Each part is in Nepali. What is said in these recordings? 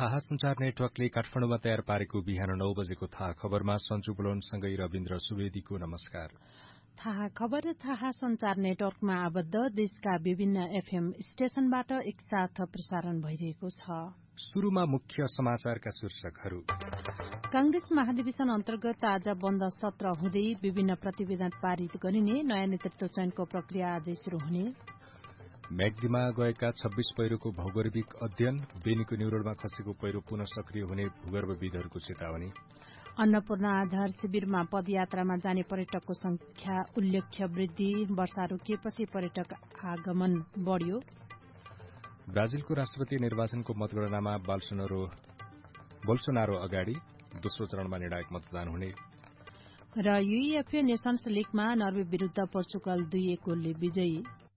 थाहा संचार नेटवर्कले काठमाडौँमा तयार पारेको बिहान 9 बजेको थाहा खबरमा सञ्जु बुलोनसँगै रविन्द्र सुवेदीको नमस्कार। थाहा खबर थाहा संचार नेटवर्कमा आबद्ध देशका विभिन्न एफएम स्टेशनबाट एकसाथ प्रसारण भइरहेको छ। शुरूमा मुख्य समाचारका शीर्षकहरू। कांग्रेस महाधिवेशन अन्तर्गत आज बन्द सत्र हुँदै विभिन्न प्रतिवेदन पारित गरिने, नयाँ नेतृत्व चयनको प्रक्रिया आजै शुरू हुने। म्याग्दीमा गएका 26 पहिरोको भौगोलिक अध्ययन, बेनीको न्यूरोडमा खसेको पहिरो पुनः सक्रिय हुने भूगर्भविदहरूको चेतावनी। अन्नपूर्ण आधार शिविरमा पदयात्रामा जाने पर्यटकको संख्या उल्लेख्य वृद्धि, वर्षा रोकिएपछि पर्यटक आगमन बढ़्यो। ब्राजिलको राष्ट्रपति निर्वाचनको मतगणनामा बोल्सोनारो अगाडि, दोस्रो चरणमा निर्णायक मतदान हुने। र यूईएफए नेशन्स लीगमा नर्वे विरूद्ध पोर्चुगल 2-1 गोलले विजयी।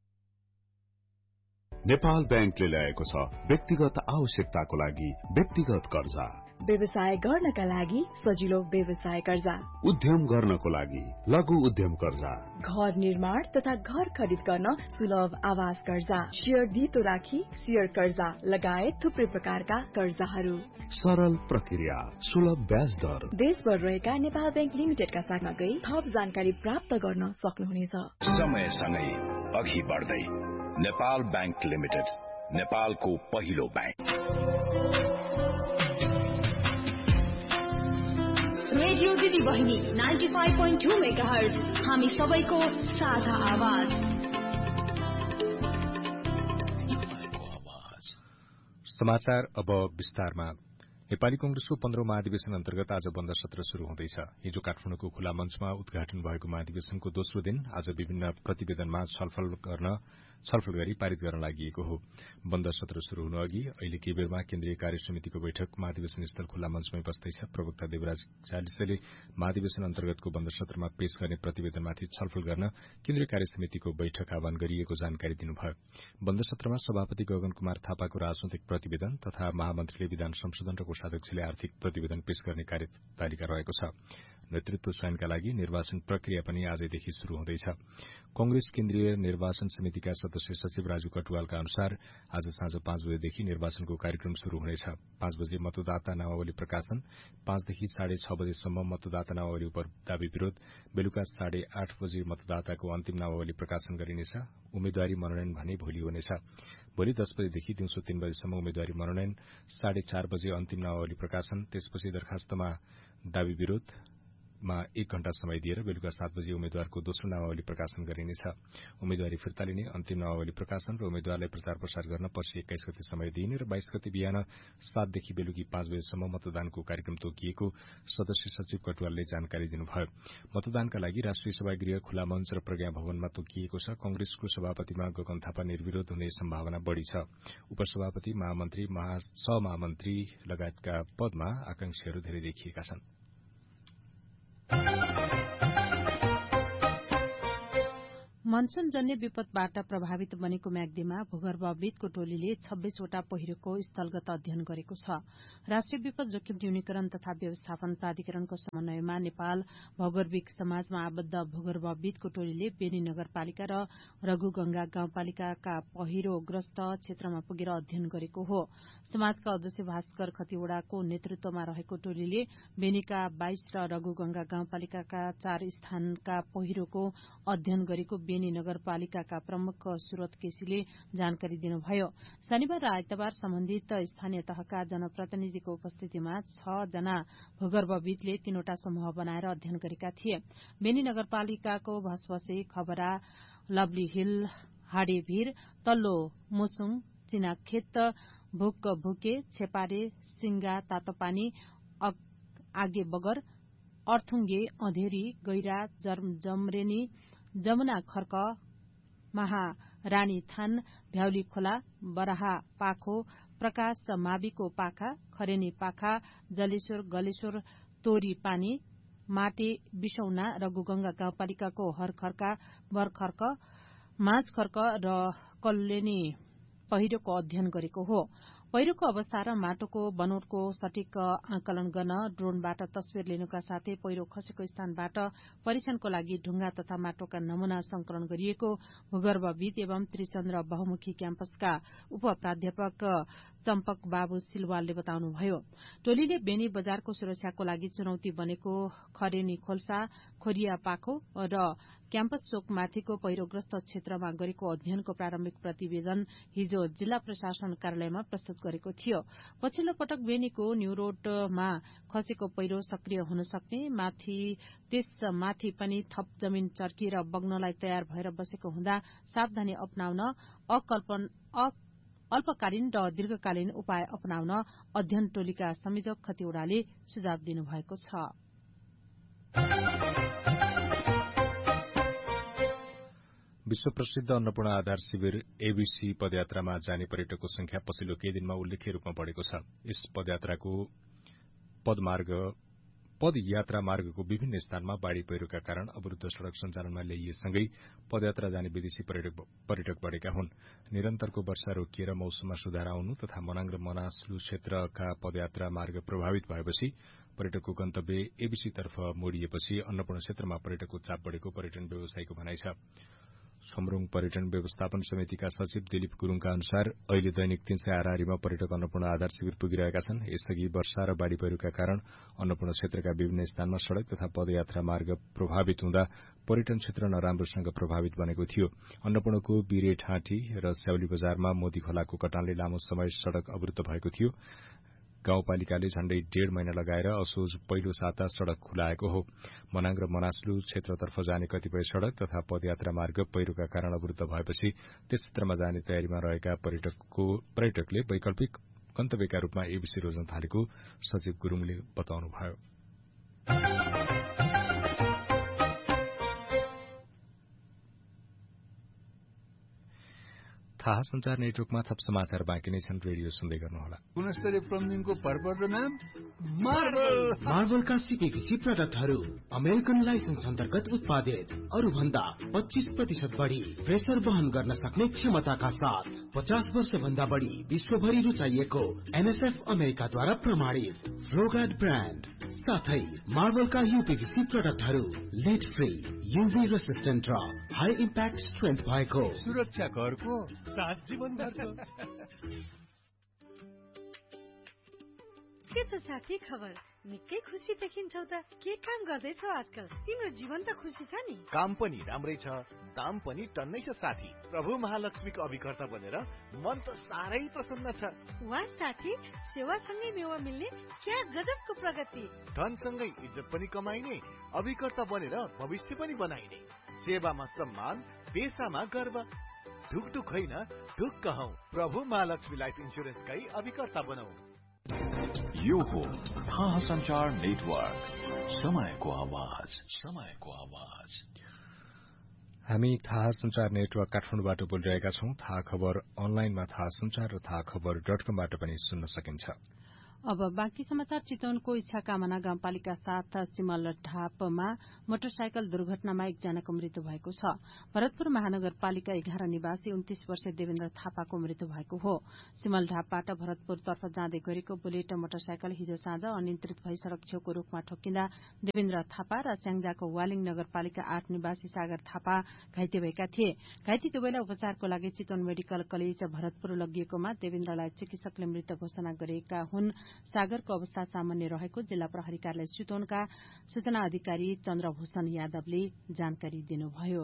नेपाल बैंकले ल्याएको छ व्यक्तिगत आवश्यकताको लागि व्यक्तिगत कर्जा, व्यवसाय गर्नका लागि सजिलो व्यवसाय कर्जा, उद्यम गर्नको लागि लघु उद्यम कर्जा, घर निर्माण तथा घर खरिद गर्न सुलभ आवास कर्जा, शेयर धितो राखी शेयर कर्जा लगायत थुप्रै प्रकारका कर्जाहरू, सरल प्रक्रिया, सुलभ ब्याज दर। देशभर रहेका नेपाल बैंक लिमिटेडका शाखामा गई थप जानकारी प्राप्त गर्न सक्नुहुनेछ। समयसँगै अघि बढ्दै नेपाल बैंक लिमिटेड, नेपालको पहिलो बैंक। रेडियो दिदी बहिनी 95.2 मेगाहर्ज, हामी सबैको साझा आवाज। समाचार अब विस्तारमा। नेपाली कंग्रेसको 15औं महाधिवेशन अन्तर्गत आज बन्द सत्र शुरू हुँदैछ। हिजो काठमाडौँको खुला मञ्चमा उद्घाटन भएको महाधिवेशनको दोस्रो दिन आज विभिन्न प्रतिवेदनमा छलफल गरी पारित गर्न लागि हो। बन्द सत्र शुरू हुनु अघि अहिले केही बेरमा केन्द्रीय कार्य समितिको बैठक महाधिवेशन स्थल खुला मञ्चमै बस्दैछ। प्रवक्ता देवराज चालिसेले महाधिवेशन अन्तर्गतको बन्द सत्रमा पेश गर्ने प्रतिवेदनमाथि छलफल गर्न केन्द्रीय कार्य समितिको बैठक आह्वान गरिएको जानकारी दिनुभयो। बन्द सत्रमा सभापति गगन कुमार थापाको राजनैतिक प्रतिवेदन तथा महामन्त्रीले विधान संशोधन र कोषाध्यक्षले आर्थिक प्रतिवेदन पेश गर्ने कार्यतालिका रहेको छ। नेतृत्व चयनका लागि निर्वाचन प्रक्रिया पनि आजैदेखि शुरू हुँदैछ। कंग्रेस केन्द्रीय निर्वाचन समितिका सदस्य सचिव राजु कटुवालका अनुसार आज साँझ 5 बजेदेखि निर्वाचनको कार्यक्रम शुरू हुनेछ। 5 बजे मतदाता नामावली प्रकाशन, 5 देखि 6:30 बजेसम्म मतदाता नामावली उप दावी विरोध, बेलुका 8:30 बजे मतदाताको अन्तिम नामावली प्रकाशन गरिनेछ। उम्मेद्वारी मनोनयन भने भोलि हुनेछ। भोलि 10 बजेदेखि दिउँसो 3 बजेसम्म उम्मेद्वारी मनोनयन, 4:30 बजे अन्तिम नामावली प्रकाशन, त्यसपछि दरखास्तमा दावी विरोधमा 1 घण्टा समय दिएर बेलुका 7 बजे उम्मेद्वारको दोस्रो नामावली प्रकाशन गरिनेछ। उम्मेद्वारी फिर्ता लिने, अन्तिम नामावली प्रकाशन र उम्मेद्वारलाई प्रचार प्रसार गर्न पर्सि 21 गते समय दिइने र 22 गते बिहान 7 देखि बेलुकी 5 बजेसम्म मतदानको कार्यक्रम तोकिएको सदस्य सचिव कटुवालले जानकारी दिनुभयो। मतदानका लागि राष्ट्रिय सभागृह, खुला मञ्च र प्रज्ञा भवनमा तोकिएको छ। कंग्रेसको सभापतिमा गगन थापा निर्विरोध हुने सम्भावना बढ़ी छ। उपसभापति, महामन्त्री, सहमहामन्त्री लगायतका पदमा आकांक्षीहरू धेरै देखिएका छन्। मनसूनजन्य विपदबाट प्रभावित बनेको म्याग्दीमा भूगर्भविदको टोलीले 26 वटा पहिरोको स्थलगत अध्ययन गरेको छ। राष्ट्रिय विपद जोखिम न्यूनीकरण तथा व्यवस्थापन प्राधिकरणको समन्वयमा नेपाल भौगर्भिक समाजमा आबद्ध भूगर्भविदको टोलीले बेनी नगरपालिका र रघुगंगा गाउँपालिकाका पहिरोग्रस्त क्षेत्रमा पुगेर अध्ययन गरेको हो। समाजका अध्यक्ष भास्कर खतिवड़ाको नेतृत्वमा रहेको टोलीले बेनीका 22 र रघुगंगा गाउँपालिकाका 4 स्थानका पहिरोको अध्ययन गरेको बेनी नगरपालिकाका प्रमुख सुरत केसीले जानकारी दिनुभयो। शनिबार र आइतबार सम्बन्धित स्थानीय तहका जनप्रतिनिधिको उपस्थितिमा 6 जना भूगर्भविदले 3वटा समूह बनाएर अध्ययन गरेका थिए। बेनी नगरपालिकाको भसभसे, खबरा, लवली हिल, हाडेभीर, तल्लो मुसुङ, चिनाखेत, भुके, छेपारे, सिंगा, तातोपानी, आगे बगर, अर्थुङ्गे, अधेरी, गैरा, जमरेनी, जमुना खर्क, महारानी थान, भ्याउली खोला, बराहा पाखो, प्रकाश माविको पाखा, खरेनी पाखा, जलेश्वर, गलेश्वर, तोरी पानी, माटे, बिसौना, रघुगंगा गाउँपालिकाको हरखर्का, बरखर्क, माझखर्क र कल्लेनी पहिरोको अध्ययन गरेको हो। पहिरोको अवस्था र माटोको बनोटको सटीक आंकलन गर्न ड्रोनबाट तस्विर लिनुका साथै पहिरो खसेको स्थानबाट परीक्षणको लागि ढुंगा तथा माटोका नमूना संकलन गरिएको भूगर्भविद एवं त्रिचन्द्र बहुमुखी क्याम्पसका उपप्राध्यापक चम्पक बाबु सिलवालले बताउनुभयो। टोलीले बेनी बजारको सुरक्षाको लागि चुनौती बनेको खरेनी खोल्सा, खोरिया पाखो र क्याम्पस चोकमाथिको पहिरोग्रस्त क्षेत्रमा गरेको अध्ययनको प्रारम्भिक प्रतिवेदन हिजो जिल्ला प्रशासन कार्यालयमा प्रस्तुत गरेको थियो। पछिल्लो पटक बेनीको न्यू रोडमा खसेको पहिरो सक्रिय हुन सक्ने, त्यसमाथि पनि थप जमिन चर्की र बग्नलाई तयार भएर बसेको हुँदा सावधानी अपनाउन, अल्पकालीन र दीर्घकालीन उपाय अपनाउन अध्ययन टोलीका संयोजक खतिवड़ाले सुझाव दिनुभएको छ। विश्व प्रसिद्ध अन्नपूर्ण आधार शिविर एबीसी पदयात्रामा जाने पर्यटकको संख्या पछिल्लो केही दिनमा उल्लेख्य रूपमा बढ़ेको छ। यस पदयात्राको पदयात्रा मार्गको विभिन्न स्थानमा बाढ़ी पहिरोका कारण अवरूद्ध सड़क सञ्चालनमा ल्याइएसँगै पदयात्रा जाने विदेशी पर्यटक बढ़ेका हुन्। निरन्तरको वर्षा रोकिएर मौसममा सुधार आउनु तथा मनाङ र मनासलु क्षेत्रका पदयात्रा मार्ग प्रभावित भएपछि पर्यटकको गन्तव्य एबीसीतर्फ मोडिएपछि अन्नपूर्ण क्षेत्रमा पर्यटकको चाप बढ़ेको पर्यटन व्यवसायीको भनाइ छ। सोमरुङ पर्यटन व्यवस्थापन समितिका सचिव दिलीप गुरूङका अनुसार अहिले दैनिक 300 हाराहारीमा पर्यटक अन्नपूर्ण आधार शिविर पुगिरहेका छन्। यसअघि वर्षा र बाढ़ी पहिरोका कारण अन्नपूर्ण क्षेत्रका विभिन्न स्थानमा सड़क तथा पदयात्रा मार्ग प्रभावित हुँदा पर्यटन क्षेत्र नराम्रोसँग प्रभावित बनेको थियो। अन्नपूर्णको बिरेठाँटी र स्याउली बजारमा मोदी खोलाको कटानले लामो समय सड़क अवरूद्ध भएको थियो। गाउँपालिकाले झण्डै 1.5 महिना लगाएर असोज पहिलो साता सड़क खुलाएको हो। मनाङ र मनासलु क्षेत्रतर्फ जाने कतिपय सड़क तथा पदयात्रा मार्ग पहिरोका कारण अवरूद्ध भएपछि त्यस क्षेत्रमा जाने तयारीमा रहेका पर्यटकले वैकल्पिक गन्तव्यका रूपमा एबीसी रोज्न थालेको सचिव गुरूङले बताउनुभयो। थाहा संचार नेटवर्कमा थप समाचार बाँकी नै छन्। रेडियो सुन्दै गर्नुहोला। गुणस्तरीय प्लम्बिङको भरपर्दो नाम मार्बलका सीपीभीसी प्रोडक्टहरू अमेरिकन लाइसेन्स अन्तर्गत उत्पादित, अरू भन्दा 25% बढ़ी प्रेसर वहन गर्न सक्ने क्षमताका साथ 50 वर्ष भन्दा बढ़ी विश्वभरि रुचाइएको एनएसएफ अमेरिकाद्वारा प्रमाणित फ्लोगार्ड ब्रान्ड साथै मार्बलका यूपीभीसी प्रोडक्टहरू लेड फ्री, यूभी रेसिस्टेन्ट र हाई इम्प्याक्ट स्ट्रेन्थ भएको, सुरक्षा घरको साथ जीवनभरको। के छ साथी खबर? निकै खुसी देखिन्छौ त। के काम गर्दैछौ आजकल? तिम्रो जीवन त खुसी छ नि? काम पनि राम्रै छ, दाम पनि टन्नै छ साथी। प्रभु महालक्ष्मीको अभिकर्ता बनेर मन त साह्रै प्रसन्न छ। वाह साथी, सेवासँगै मेवा मिल्ने क्या गजबको प्रगति। धनसँगै इज्जत पनि कमाइने, अभिकर्ता बनेर भविष्य पनि बनाइने। सेवामा सम्मान, पेशामा गर्व। ढुकढुक होइन, ढुक्क हौ। प्रभु महालक्ष्मी लाइफ इन्स्योरेन्सकै अभिकर्ता बनौ। यो हो थाहा संचार नेटवर्क, समयको आवाज। हामी थाहा संचार नेटवर्क काठमाडौँबाट बोलिरहेका छौं। थाहा खबर अनलाइनमा थाहा संचार र थाहा खबर.com-बाट पनि सुन्न सकिन्छ। अब बाँकी समाचार। चितवनको इच्छाकामना गाउँपालिका 7 सिमलढापमा मोटरसाइकल दुर्घटनामा एकजनाको मृत्यु भएको छ। भरतपुर महानगरपालिका 11 निवासी 29 वर्षीय देवेन्द्र थापाको मृत्यु भएको हो। सिमलढापबाट भरतपुरतर्फ जाँदै गरेको बुलेट मोटरसाइकल हिजो साँझ अनियन्त्रित भई सड़क छेउको रूखमा ठोकिँदा देवेन्द्र थापा र स्याङ्जाको वालिङ नगरपालिका 8 निवासी सागर थापा घाइते भएका थिए। घाइते दुवैलाई उपचारको लागि चितवन मेडिकल कलेज भरतपुर लगिएकोमा देवेन्द्रलाई चिकित्सकले मृत घोषणा गरेका हुन्। सागरको अवस्था सामान्य रहेको जिल्ला प्रहरी कार्यालय चितवनका सूचना अधिकारी चन्द्रभूषण यादवले जानकारी दिनुभयो।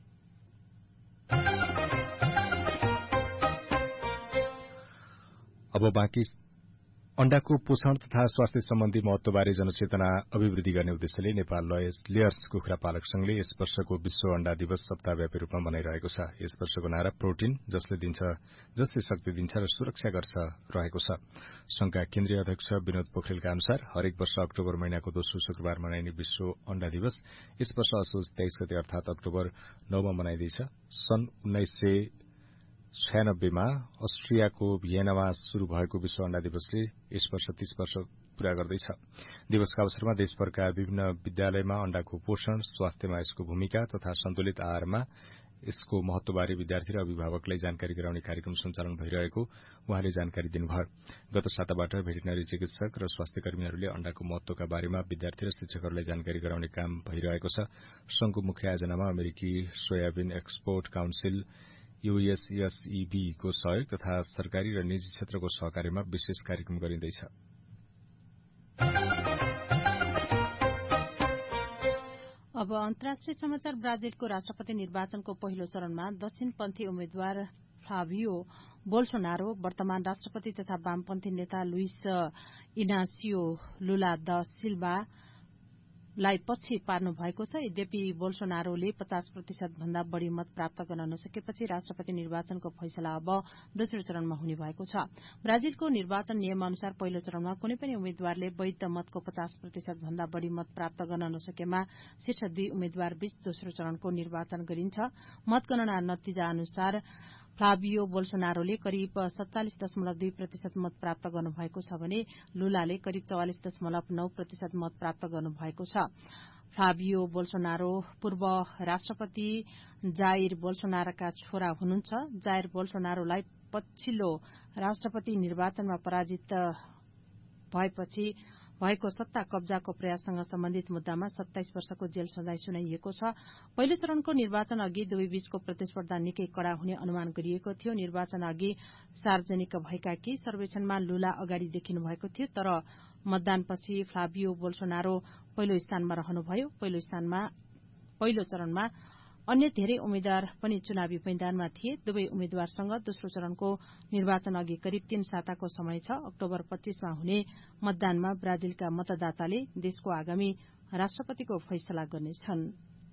अब बाँकी अण्डाको पोषण तथा स्वास्थ्य सम्बन्धी महत्वबारे जनचेतना अभिवृद्धि गर्ने उद्देश्यले नेपाल लेयर्स कुखुरा पालक संघले यस वर्षको विश्व अण्डा दिवस सप्ताहव्यापी रूपमा मनाइरहेको छ। यस वर्षको नारा प्रोटिन जसले शक्ति दिन्छ र सुरक्षा गर्छ रहेको छ। संघका केन्द्रीय अध्यक्ष विनोद पोखरेलका अनुसार हरेक वर्ष अक्टोबर महिनाको दोस्रो शुक्रबार मनाइने विश्व अण्डा दिवस यस वर्ष असोज 23 गते अर्थात अक्टोबर 9 मा मनाइँदैछ। सन् 1996 मा अस्ट्रियाको भियनामा शुरू भएको विश्व अण्डा दिवसले यस वर्ष 30 वर्ष पूरा गर्दैछ। दिवसका अवसरमा देशभरका विभिन्न विद्यालयमा अण्डाको पोषण, स्वास्थ्यमा यसको भूमिका तथा सन्तुलित आहारमा यसको महत्वबारे विद्यार्थी र अभिभावकलाई जानकारी गराउने कार्यक्रम सञ्चालन भइरहेको उहाँले जानकारी दिनुभयो। गत साताबाट भेटेरिनरी चिकित्सक र स्वास्थ्य कर्मीहरूले अण्डाको महत्वका बारेमा विद्यार्थी र शिक्षकहरूलाई जानकारी गराउने काम भइरहेको छ। संघको मुख्य आयोजनामा अमेरिकी सोयाबिन एक्सपोर्ट काउन्सिल USSEB को सहयोग तथा सरकारी र निजी क्षेत्रको सहकार्यमा विशेष कार्यक्रम गरिँदैछ। अब अन्तर्राष्ट्रिय समाचार। ब्राजिलको राष्ट्रपति निर्वाचनको पहिलो चरणमा दक्षिणपन्थी उम्मेद्वार फ्लाभियो बोल्सोनारो वर्तमान राष्ट्रपति तथा वामपन्थी नेता लुइस इनासियो लुला द सिल्भालाई पछि पार्नु भएको छ। यद्यपि बोल्सोनारोले 50% भन्दा बढ़ी मत प्राप्त गर्न नसकेपछि राष्ट्रपति निर्वाचनको फैसला अब दोस्रो चरणमा हुने भएको छ। ब्राजिलको निर्वाचन नियम अनुसार पहिलो चरणमा कुनै पनि उम्मेद्वारले वैध मतको 50% भन्दा बढ़ी मत प्राप्त गर्न नसकेमा शीर्ष 2 उम्मेद्वार बीच दोस्रो चरणको निर्वाचन गरिन्छ। मतगणना नतिजा अनुसार फ्लाभियो बोल्सोनारोले करिब 47.2% मत प्राप्त गर्नुभएको छ भने लुलाले करिब 44.9% मत प्राप्त गर्नुभएको छ। फ्लाभियो बोल्सोनारो पूर्व राष्ट्रपति जाइर बोल्सोनारोका छोरा हुनुहुन्छ। जाइर बोल्सोनारोलाई पछिल्लो राष्ट्रपति निर्वाचनमा पराजित भएपछि भएको सत्ता कब्जाको प्रयाससँग सम्बन्धित मुद्दामा 27 वर्षको जेल सजाय सुनाइएको छ। पहिलो चरणको निर्वाचन अघि दुवै बीचको प्रतिस्पर्धा निकै कड़ा हुने अनुमान गरिएको थियो। निर्वाचन अघि सार्वजनिक भएका केही सर्वेक्षणमा लुला अगाडि देखिनु भएको थियो, तर मतदानपछि फ्लाभियो बोल्सोनारो पहिलो स्थानमा रहनुभयो। पहिलो चरणमा अन्य धेरै उम्मेद्वार पनि चुनावी मैदानमा थिए। दुवै उम्मेद्वारसँग दोस्रो चरणको निर्वाचन अघि करिब 3 साताको समय छ। अक्टोबर 25 मा हुने मतदानमा ब्राजिलका मतदाताले देशको आगामी राष्ट्रपतिको फैसला गर्नेछन्।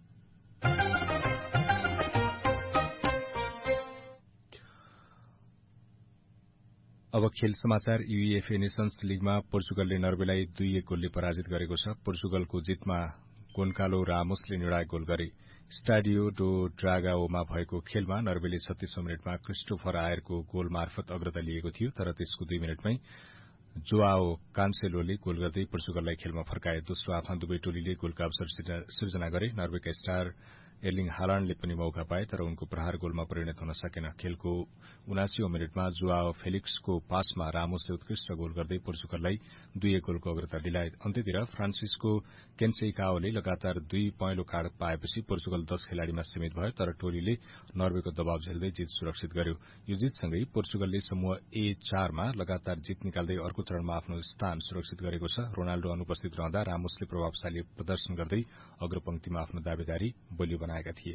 अब खेल समाचार। UEFA नेशन्स लीगमा पोर्चुगलले नर्वेलाई 2-1 गोलले पराजित गरेको छ। पोर्चुगलको जितमा गोन्कालो रामोसले निर्णायक गोल गरे। स्टाडियो डो ड्रागाओमा भएको खेलमा नर्वेले 36औं मिनटमा क्रिस्टोफर आयरको गोल मार्फत अग्रता लिएको थियो, तर त्यसको 2 मिनटमै जोआओ कान्सेलोले गोल गर्दै पोर्चुगललाई खेलमा फर्काए। दोस्रो हाफमा दुवै टोलीले गोलका अवसर सिर्जना गरे। नर्वेका स्टार एर्लिङ हालान्डले पनि मौका पाए, तर उनको प्रहार गोलमा परिणत हुन सकेन। खेलको 79औं मिनटमा जोआओ फेलिक्सको पासमा रामोसले उत्कृष्ट गोल गर्दै पोर्चुगललाई 2-1 गोलको अग्रता दिलाए। अन्त्यतिर फ्रान्सिस्को केन्सेइकाओले लगातार 2 पहेँलो कार्ड पाएपछि पोर्चुगल 10 खेलाड़ीमा सीमित भयो, तर टोलीले नर्वेको दबाव झेल्दै जित सुरक्षित गर्यो। यो जितसँगै पोर्चुगलले समूह A4 मा लगातार जित निकाल्दै अर्को चरणमा आफ्नो स्थान सुरक्षित गरेको छ। रोनाल्डो अनुपस्थित रहँदा रामोसले प्रभावशाली प्रदर्शन गर्दै अग्रपंक्तिमा आफ्नो दावेदारी बलियो बनाएका थिए।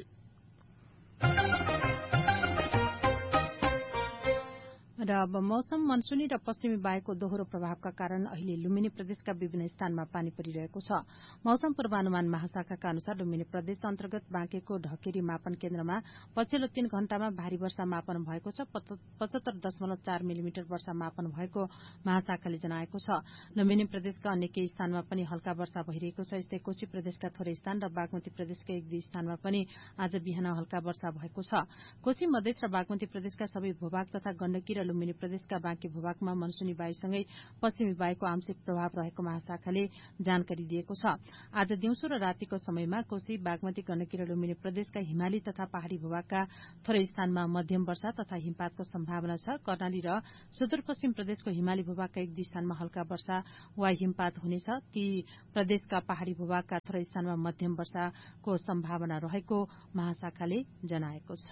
र अब मौसम। मनसुनी र पश्चिमी वायुको दोहोरो प्रभावका कारण अहिले लुम्बिनी प्रदेशका विभिन्न स्थानमा पानी परिरहेको छ। मौसम पूर्वानुमान महाशाखाका अनुसार लुम्बिनी प्रदेश अन्तर्गत बाँकेको ढकेरी मापन केन्द्रमा पछिल्लो 3 घण्टामा भारी वर्षा मापन भएको छ। 75.4 मिलिमिटर वर्षा मापन भएको महाशाखाले जनाएको छ। लुम्बिनी प्रदेशका अन्य केही स्थानमा पनि हल्का वर्षा भइरहेको छ। यस्तै कोशी प्रदेशका थोरै स्थान र बागमती प्रदेशका 1-2 स्थानमा पनि आज बिहान हल्का वर्षा भएको छ। कोशी मधेस र बागमती प्रदेशका सबै भूभाग तथा गण्डकी र लुम्बिनी प्रदेशका बाँकी भूभागमा मनसुनी वायुसँगै पश्चिमी वायुको आंशिक प्रभाव रहेको महाशाखाले जानकारी दिएको छ। आज दिउँसो र रातिको समयमा कोशी, बागमती, गण्डकी र लुम्बिनी प्रदेशका हिमाली तथा पहाड़ी भूभागका थोरै स्थानमा मध्यम वर्षा तथा हिमपातको सम्भावना छ। कर्णाली र सुदूरपश्चिम प्रदेशको हिमाली भूभागका 1-2 स्थानमा हल्का वर्षा वा हिमपात हुनेछ। ती प्रदेशका पहाड़ी भूभागका थोरै स्थानमा मध्यम वर्षाको सम्भावना रहेको महाशाखाले जनाएको छ।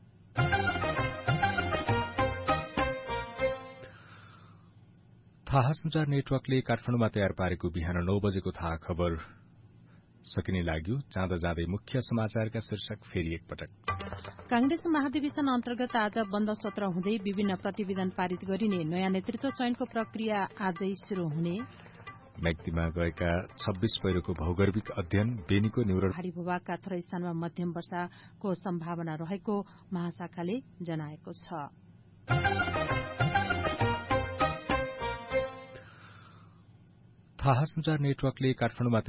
थाहा संचार नेटवर्कले काठमाडौँमा तयार पारेको बिहान 9 बजेको थाहा खबर सकिने लाग्यो। जाँदा जाँदै मुख्य समाचारका शीर्षक फेरि एकपटक। कांग्रेस महाधिवेशन अन्तर्गत आज बन्द सत्र हुँदै विभिन्न प्रतिवेदन पारित गरिने। नयाँ नेतृत्व चयनको प्रक्रिया आजै शुरू हुने। म्याग्दीमा गएका 26 पहिरोको भौगर्भिक अध्ययन। बेनीको न्यूरो पहाड़ी भूभागका थोरै स्थानमा मध्यम वर्षाको सम्भावना रहेको महाशाखाले जनाएको छ। थाहा संचार नेटवर्कले काठमाडौँमा